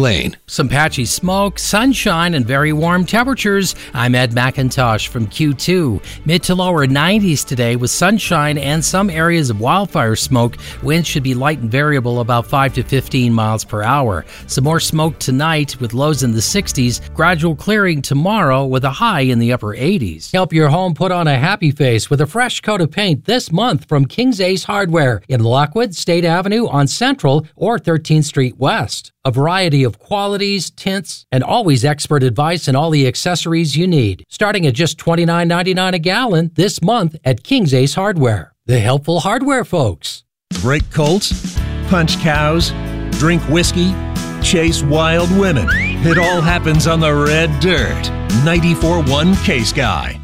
Lane. Some patchy smoke, sunshine, and very warm temperatures. I'm Ed McIntosh from Q2. Mid to lower 90s today with sunshine and some areas of wildfire smoke. Winds should be light and variable, about 5 to 15 miles per hour. Some more smoke tonight with lows in the 60s. Gradual clearing tomorrow with a high in the upper 80s. Help your home put on a happy face with a fresh coat of paint this month from King's Ace Hardware in Lockwood, State Avenue on Central or 13th Street West. A variety of qualities, tints, and always expert advice and all the accessories you need. Starting at just $29.99 a gallon this month at King's Ace Hardware. The helpful hardware folks. Break colts, punch cows, drink whiskey, chase wild women. It all happens on the red dirt. 94.1 K-Sky.